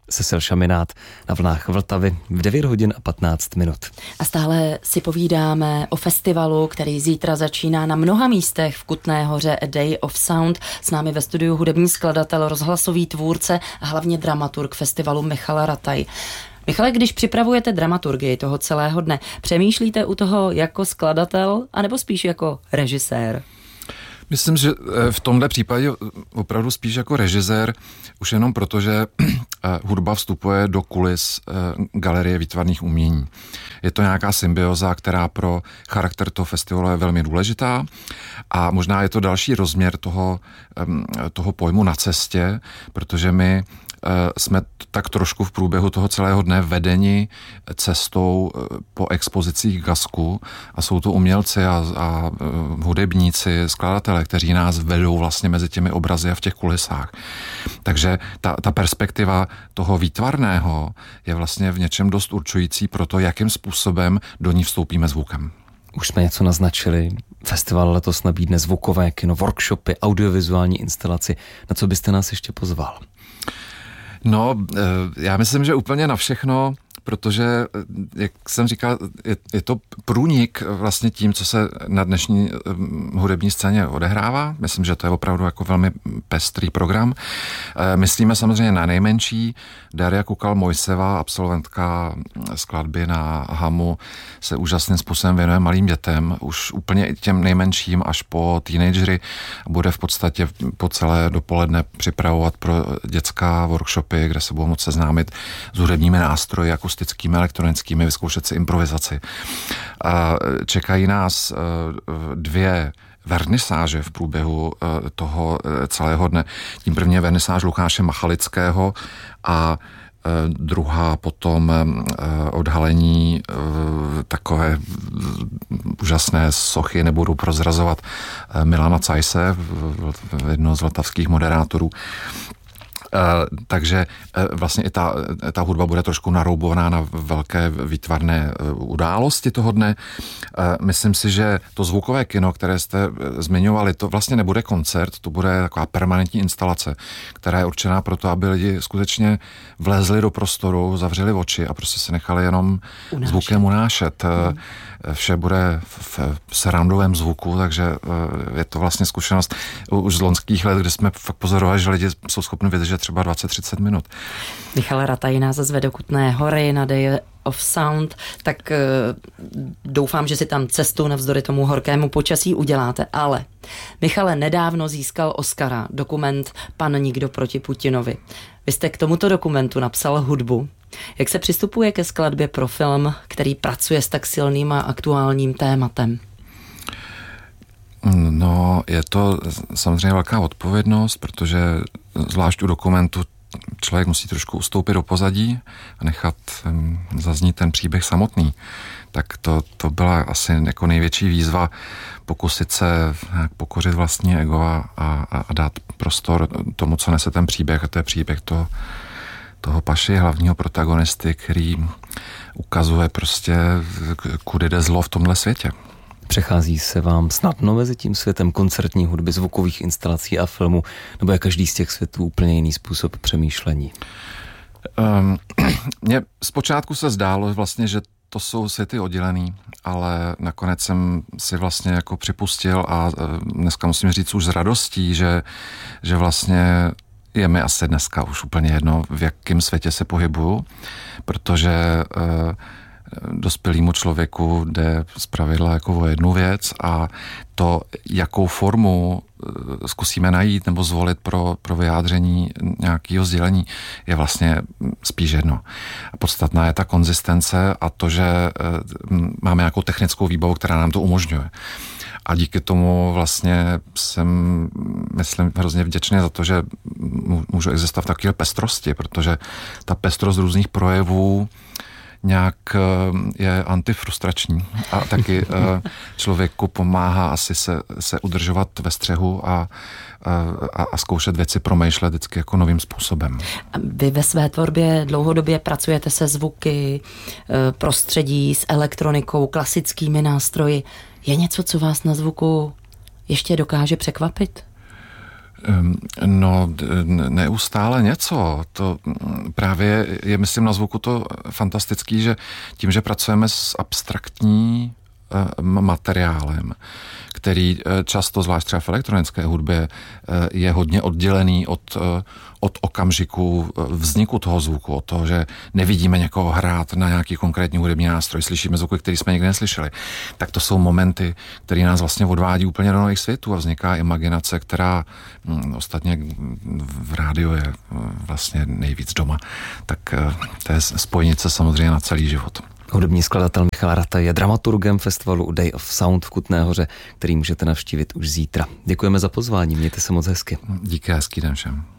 Cecil Šaminát na vlnách Vltavy v 9 hodin a 15 minut. A stále si povídáme o festivalu, který zítra začíná na mnoha místech v Kutné Hoře, A Day of Sound. S námi ve studiu hudební skladatel, rozhlasový tvůrce a hlavně dramaturg festivalu Michal Rataj. Michale, když připravujete dramaturgii toho celého dne, přemýšlíte u toho jako skladatel, anebo spíš jako režisér? Myslím, že v tomhle případě opravdu spíš jako režisér, už jenom proto, že hudba vstupuje do kulis Galerie výtvarných umění. Je to nějaká symbioza, která pro charakter toho festivalu je velmi důležitá a možná je to další rozměr toho pojmu na cestě, protože my jsme tak trošku v průběhu toho celého dne vedeni cestou po expozicích Gasku a jsou to umělci a hudebníci, skladatelé, kteří nás vedou vlastně mezi těmi obrazy a v těch kulisách. Takže ta perspektiva toho výtvarného je vlastně v něčem dost určující pro to, jakým způsobem do ní vstoupíme zvukem. Už jsme něco naznačili. Festival letos nabídne zvukové kino, workshopy, audiovizuální instalaci. Na co byste nás ještě pozval? No, já myslím, že úplně na všechno, protože, jak jsem říkal, je to průnik vlastně tím, co se na dnešní hudební scéně odehrává. Myslím, že to je opravdu jako velmi pestrý program. Myslíme samozřejmě na nejmenší. Daria Kukal-Mojseva, absolventka skladby na Hamu, se úžasným způsobem věnuje malým dětem, už úplně těm nejmenším až po teenagery. Bude v podstatě po celé dopoledne připravovat pro dětská workshopy, kde se budou moct seznámit s hudebními nástroji, akustickými, elektronickými, vyzkoušet si improvizaci. Čekají nás 2 vernisáže v průběhu toho celého dne. Tím první je vernisáž Lukáše Machalického a druhá potom odhalení takové úžasné sochy, nebudu prozrazovat, Milana Cajse, jednoho z vltavských moderátorů. Takže vlastně i ta hudba bude trošku naroubovaná na velké výtvarné události toho dne. Myslím si, že to zvukové kino, které jste zmiňovali, to vlastně nebude koncert, to bude taková permanentní instalace, která je určená pro to, aby lidi skutečně vlezli do prostoru, zavřeli oči a prostě se nechali jenom zvukem unášet. Vše bude v surroundovém zvuku, takže je to vlastně zkušenost už z loňských let, kdy jsme fakt pozorovali, že lidi jsou schopni vydržet třeba 20-30 minut. Michal Rataj nás zve do Kutné Hory na Day of Sound, tak doufám, že si tam cestu navzdory tomu horkému počasí uděláte. Ale Michale nedávno získal Oscara, dokument Pan nikdo proti Putinovi. Vy jste k tomuto dokumentu napsal hudbu. Jak se přistupuje ke skladbě pro film, který pracuje s tak silným a aktuálním tématem? No, je to samozřejmě velká odpovědnost, protože zvlášť u dokumentu člověk musí trošku ustoupit do pozadí a nechat zaznít ten příběh samotný. Tak to byla asi jako největší výzva pokusit se pokořit vlastní ego a dát prostor tomu, co nese ten příběh, a to je příběh toho Paši, hlavního protagonisty, který ukazuje prostě, kudy jde zlo v tomhle světě. Přechází se vám snadno mezi tím světem koncertní hudby, zvukových instalací a filmu, nebo je každý z těch světů úplně jiný způsob přemýšlení? Mně zpočátku se zdálo vlastně, že to jsou světy oddělený, ale nakonec jsem si vlastně jako připustil a dneska musím říct už s radostí, že vlastně je mi asi dneska už úplně jedno, v jakém světě se pohybuju, protože dospělému člověku jde zpravidla jako o jednu věc a to, jakou formu zkusíme najít nebo zvolit pro vyjádření nějakého sdělení, je vlastně spíš jedno. Podstatná je ta konzistence a to, že máme nějakou technickou výbavu, která nám to umožňuje. A díky tomu vlastně jsem, myslím, hrozně vděčný za to, že můžu existovat v takové pestrosti, protože ta pestrost různých projevů nějak je antifrustrační a taky člověku pomáhá asi se udržovat ve střehu a zkoušet věci promýšlet vždycky jako novým způsobem. Vy ve své tvorbě dlouhodobě pracujete se zvuky, prostředí, s elektronikou, klasickými nástroji. Je něco, co vás na zvuku ještě dokáže překvapit? No, neustále něco. To právě je, myslím, na zvuku to fantastický, že tím, že pracujeme s abstraktní materiálem, který často, zvlášť třeba v elektronické hudbě, je hodně oddělený od okamžiku vzniku toho zvuku, od toho, že nevidíme někoho hrát na nějaký konkrétní hudební nástroj, slyšíme zvuky, který jsme nikdy neslyšeli. Tak to jsou momenty, které nás vlastně odvádí úplně do nových světů a vzniká imaginace, která ostatně v rádiu je vlastně nejvíc doma. Tak to je spojnice samozřejmě na celý život. Hudební skladatel Michal Rataj je dramaturgem festivalu Day of Sound v Kutné Hoře, který můžete navštívit už zítra. Děkujeme za pozvání, mějte se moc hezky. Díky, hezký den všem.